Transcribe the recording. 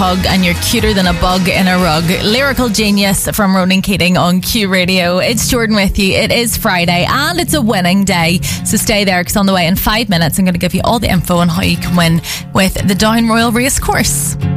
hug and you're cuter than a bug in a rug. Lyrical genius from Ronan Keating on Q Radio. It's Jordan with you. It is Friday and it's a winning day. So stay there because on the way in 5 minutes I'm going to give you all the info on how you can win with the Down Royal Racecourse.